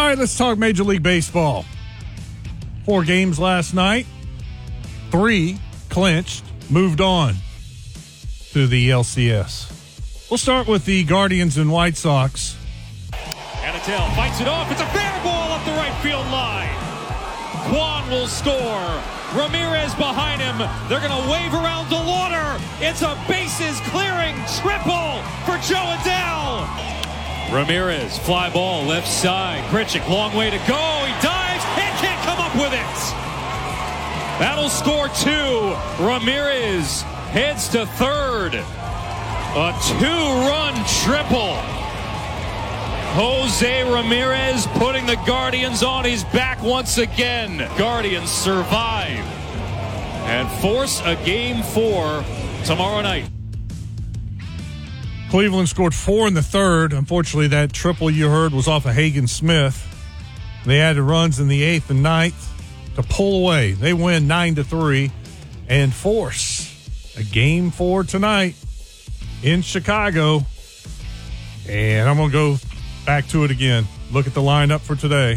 All right, let's talk Major League Baseball. 4 games last night. 3 clinched, moved on to the LCS. We'll start with the Guardians and White Sox. Anatell fights it off. It's a fair ball up the right field line. Kwan will score. Ramirez behind him. They're going to wave around the water. It's a bases-clearing triple for Joe Adell. Ramirez, fly ball, left side. Grichuk, long way to go. He dives and can't come up with it. That'll score 2. Ramirez heads to third. A 2-run triple. Jose Ramirez putting the Guardians on his back once again. Guardians survive and force a Game 4 tomorrow night. Cleveland scored 4 in the third. Unfortunately, that triple you heard was off of Hagen Smith. They added runs in the 8th and 9th to pull away. They win 9-3 and force a Game 4 tonight in Chicago. And I'm going to go back to it again. Look at the lineup for today.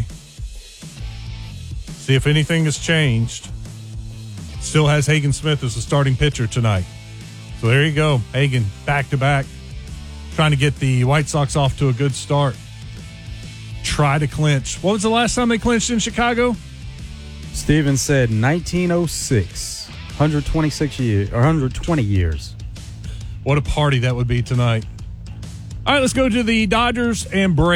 See if anything has changed. Still has Hagen Smith as the starting pitcher tonight. So there you go. Hagen back-to-back. Trying to get the White Sox off to a good start. Try to clinch. What was the last time they clinched in Chicago? Steven said 1906. 126 years, or 120 years. What a party that would be tonight. All right, let's go to the Dodgers and Braves.